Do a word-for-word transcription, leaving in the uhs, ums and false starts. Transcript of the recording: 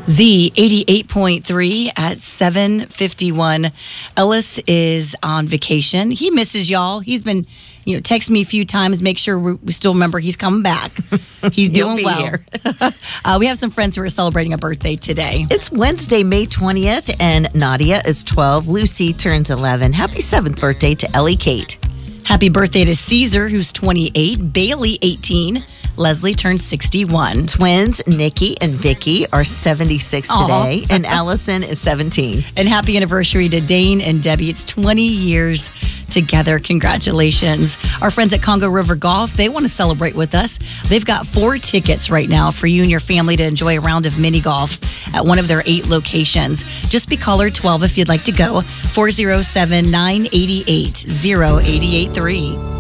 Z eighty-eight point three at seven fifty-one. Ellis is on vacation. He misses y'all. He's been, you know, text me a few times, make sure we, we still remember he's coming back. He's doing well. uh, we have some friends who are celebrating a birthday today. It's Wednesday, May twentieth, and Nadia is twelve. Lucy turns eleven. Happy seventh birthday to Ellie Kate. Happy birthday to Caesar, who's twenty-eight. Bailey, eighteen. Leslie turns sixty-one. Twins Nikki and Vicky are seventy-six today, Aww. and Allison is seventeen. And happy anniversary to Dane and Debbie. It's twenty years together. Congratulations. Our friends at Congo River Golf, they want to celebrate with us. They've got four tickets right now for you and your family to enjoy a round of mini golf at one of their eight locations. Just be caller twelve if you'd like to go. four oh seven, nine eight eight, oh eight eight three.